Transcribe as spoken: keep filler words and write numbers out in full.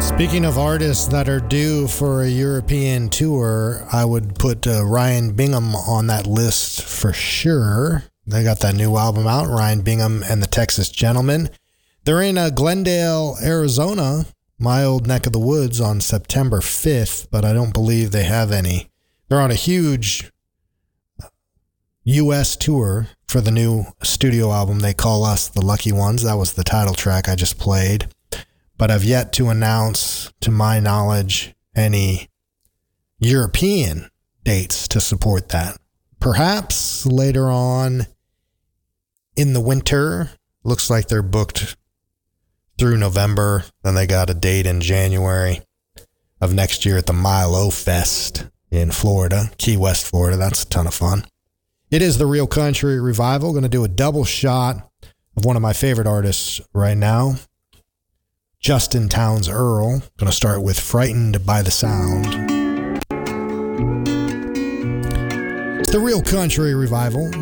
Speaking of artists that are due for a European tour, I would put uh, Ryan Bingham on that list for sure. They got that new album out, Ryan Bingham and the Texas Gentlemen. They're in uh, Glendale, Arizona, my old neck of the woods, on September fifth, but I don't believe they have any. They're on a huge U S tour for the new studio album They Call Us the Lucky Ones. That was the title track I just played. But I've yet to announce, to my knowledge, any European dates to support that. Perhaps later on in the winter. Looks like they're booked through November. Then they got a date in January of next year at the Milo Fest in Florida, Key West, Florida. That's a ton of fun. It is the Real Country Revival. Going to do a double shot of one of my favorite artists right now, Justin Townes Earle. Going to start with Frightened by the Sound. It's the Real Country Revival.